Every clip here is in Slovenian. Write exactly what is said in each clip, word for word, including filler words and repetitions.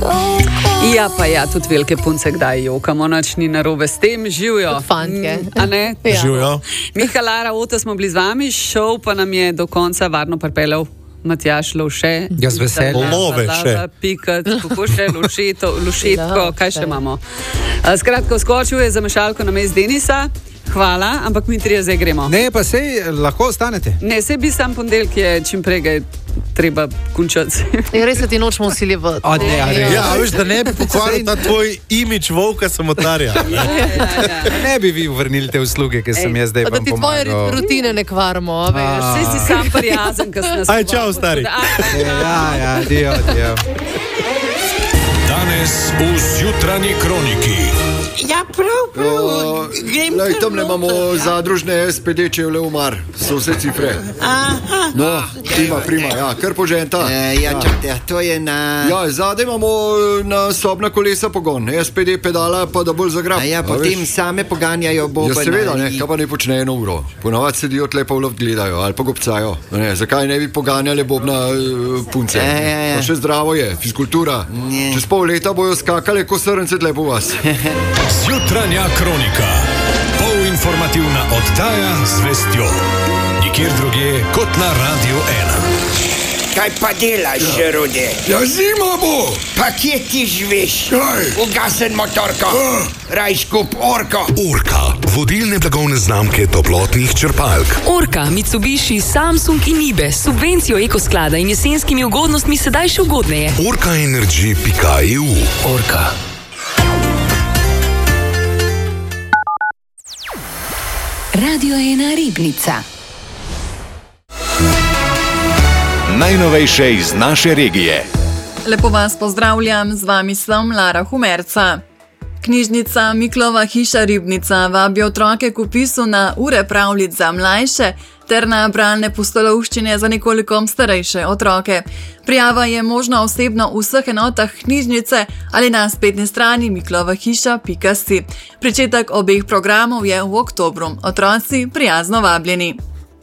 Ja, pa ja, tudi velike punce kdaj jokamo, noč ni narobe s tem, živijo. Fantje. A ne? Ja. Živijo. Miha, Lara, Ota smo bili z vami, šov pa nam je do konca varno pripeljal Matjaž Lovše. Ja, z veseljem. Love še. Pikat, kako še, lušeto, lušetko, kaj še imamo. Skratka, skočil je za mešalko na mest Denisa. Hvala, ampak mi trije zdaj gremo. Ne, pa sej lahko ostanete. Ne, sej bi sam ponedeljek je čim prej ga je treba končati. Ja, res se ti nočemo usiljevati. A ne, a ne. Ja, veš, da ne bi pokvaril ta tvoj imič volka samotarja. Ja, ja, ja. Ne bi vi vrnili te usluge, ki sem jaz zdaj Pa da vam ti tvoje pomagal. rutine ne kvarimo, a veš. Sej si sam prijazen, ko si nas Aj, čau, stari. Ja, ja, dio, dio. Danes v Zjutranji kroniki. Ja, prav, prav. Grem Lej, tam ne imamo zadružne S P D, če je le umar. So vse cifre. Aha. No, prima, prima, ja, kar poženta. E, ja, čakajte, to je na... Ja, zadaj imamo na sobna kolesa pogon, S P D pedala pa da bolj zagrab. A ja, potem same poganjajo boben. Ja, seveda, ne, kaj pa ne počne eno uro. Ponavadi sedijo tle pa v luft gledajo ali pa gobcajo. Ne, zakaj ne bi poganjali bobna uh, punce? Ja, ja, ja. Pa še zdravo je, fizkultura. Ne. Čez pol leta bojo skakale ko srnce tle po vas. Zjutranja kronika. Polinformativna oddaja z vestjo. Nikjer drugje kot na Radio ena. Kaj pa delaš, ja. Rode? Ja, zima bo! Pa kje ti živiš? Kaj? Ugasen motorka. Ah. Raj skup Orko. Orka, vodilne blagovne znamke toplotnih črpalk. Orka, Mitsubishi, Samsung in Ibe s subvencijo ekosklada in jesenskimi ugodnostmi sedaj še ugodneje. orka energy pika e u. Orka. Radio ena Ribnica. Najnovejše iz naše regije. Lepo vas pozdravljam, z vami sem Lara Humerca. Knjižnica Miklova hiša Ribnica vabi otroke k vpisu na ure pravljic za mlajše ter na bralne pustolovščine za nekoliko starejše otroke. Prijava je možna osebno v vseh enotah knjižnice ali na spletni strani miklova hiša pika si. Pričetek obeh programov je v oktobru. Otroci prijazno vabljeni.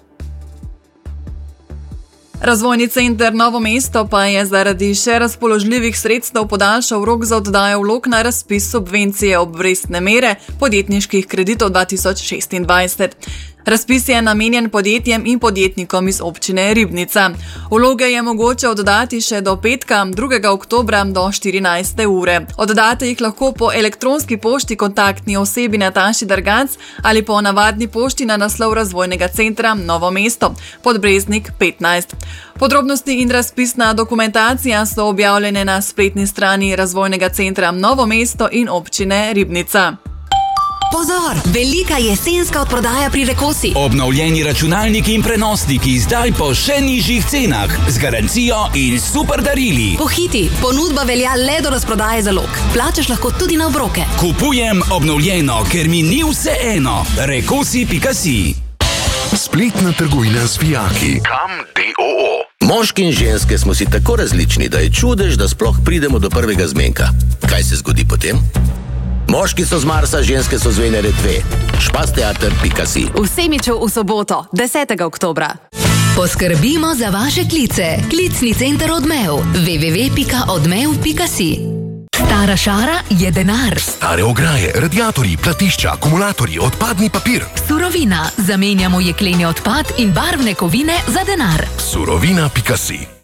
Razvojni center Novo mesto pa je zaradi še razpoložljivih sredstev podaljšal rok za oddajo vlog na razpis subvencije obrestne mere podjetniških kreditov dva tisoč šestindvajset. Razpis je namenjen podjetjem in podjetnikom iz občine Ribnica. Vloge je mogoče oddati še do petka, drugega oktobra do štirinajste ure. Oddate jih lahko po elektronski pošti kontaktni osebi Nataši Drgac ali po navadni pošti na naslov Razvojnega centra Novo mesto, Podbreznik petnajst. Podrobnosti in razpisna dokumentacija so objavljene na spletni strani Razvojnega centra Novo mesto in občine Ribnica. Pozor! Velika jesenska odprodaja pri Rekosi. Obnovljeni računalniki in prenosniki zdaj po še nižjih cenah, z garancijo in super darili. Pohiti, ponudba velja le do razprodaje zalog. Plačaš lahko tudi na obroke. Kupujem obnovljeno, ker mi ni vseeno. Rekosi pika si. Spletna trgovina z vijaki. Kam D O O. Moški in ženske smo si tako različni, da je čudež, da sploh pridemo do prvega zmenka. Kaj se zgodi potem? Moški so z Marsa, ženske so z Venere dve. špasteater pika si. V Semiču v soboto, desetega oktobra. Poskrbimo za vaše klice. Klicni center Odmev. w w w pika odmev pika si. Stara šara je denar. Stare ograje, radiatorji, platišča, akumulatorji, odpadni papir. Surovina. Zamenjamo jekleni odpad in barvne kovine za denar. Surovina pika si.